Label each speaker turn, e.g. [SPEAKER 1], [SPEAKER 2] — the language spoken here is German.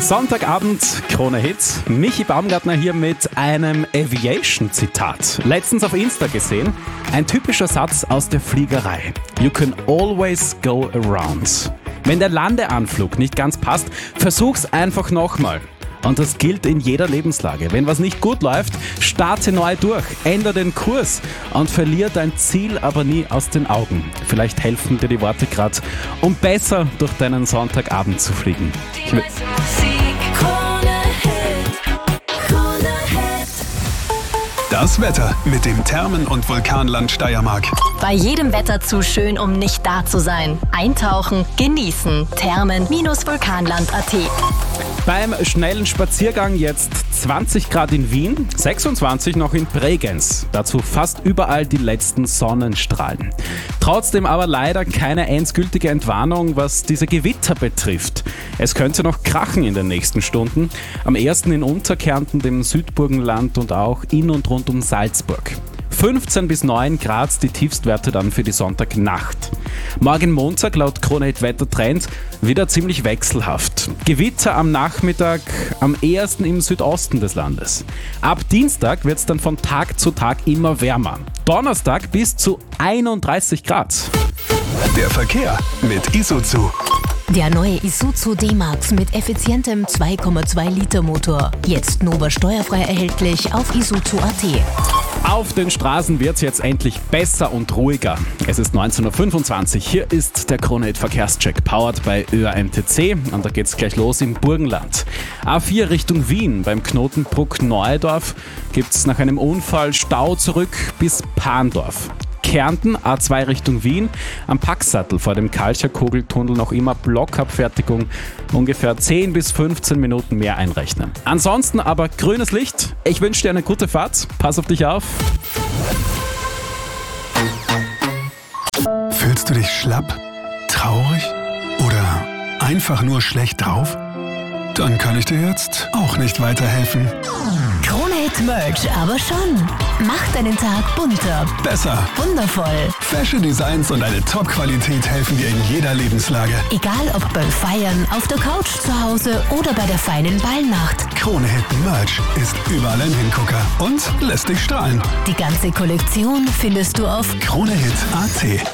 [SPEAKER 1] Sonntagabend, Krone Hits. Michi Baumgartner hier mit einem Aviation-Zitat. Letztens auf Insta gesehen. Ein typischer Satz aus der Fliegerei. You can always go around. Wenn der Landeanflug nicht ganz passt, versuch's einfach nochmal. Und das gilt in jeder Lebenslage. Wenn was nicht gut läuft, starte neu durch, ändere den Kurs und verliere dein Ziel aber nie aus den Augen. Vielleicht helfen dir die Worte gerade, um besser durch deinen Sonntagabend zu fliegen.
[SPEAKER 2] Das Wetter mit dem Thermen- und Vulkanland Steiermark.
[SPEAKER 3] Bei jedem Wetter zu schön, um nicht da zu sein. Eintauchen, genießen. Thermen-vulkanland.at.
[SPEAKER 1] Beim schnellen Spaziergang jetzt 20 Grad in Wien, 26 noch in Bregenz. Dazu fast überall die letzten Sonnenstrahlen. Trotzdem aber leider keine endgültige Entwarnung, was diese Gewitter betrifft. Es könnte noch krachen in den nächsten Stunden. Am ersten in Unterkärnten, dem Südburgenland und auch in und rund um Salzburg. 15 bis 9 Grad die Tiefstwerte dann für die Sonntagnacht. Morgen Montag laut Krone Hit Wettertrend wieder ziemlich wechselhaft. Gewitter am Nachmittag am ehesten im Südosten des Landes. Ab Dienstag wird es dann von Tag zu Tag immer wärmer. Donnerstag bis zu 31 Grad.
[SPEAKER 2] Der Verkehr mit Isuzu.
[SPEAKER 3] Der neue Isuzu D-Max mit effizientem 2,2 Liter Motor. Jetzt Nova steuerfrei erhältlich auf isuzu.at.
[SPEAKER 1] Auf den Straßen wird es jetzt endlich besser und ruhiger. Es ist 19.25 Uhr. Hier ist der Krone Hit Verkehrscheck, powered bei ÖAMTC. Und da geht's gleich los im Burgenland. A4 Richtung Wien beim Knotenbruck Neudorf gibt's nach einem Unfall Stau zurück bis Pandorf. Kärnten, A2 Richtung Wien, am Packsattel vor dem Kalcher-Kugeltunnel noch immer Blockabfertigung, ungefähr 10 bis 15 Minuten mehr einrechnen. Ansonsten aber grünes Licht. Ich wünsche dir eine gute Fahrt, pass auf dich auf.
[SPEAKER 2] Fühlst du dich schlapp, traurig oder einfach nur schlecht drauf? Dann kann ich dir jetzt auch nicht weiterhelfen.
[SPEAKER 3] Krone Hit Merch aber schon. Macht deinen Tag bunter,
[SPEAKER 2] Besser.
[SPEAKER 3] wundervoll.
[SPEAKER 2] Fashion Designs und eine Top-Qualität helfen dir in jeder Lebenslage.
[SPEAKER 3] Egal ob beim Feiern, auf der Couch zu Hause oder bei der feinen Ballnacht.
[SPEAKER 2] Krone Hit Merch ist überall ein Hingucker und lässt dich strahlen.
[SPEAKER 3] Die ganze Kollektion findest du auf
[SPEAKER 2] KroneHit.at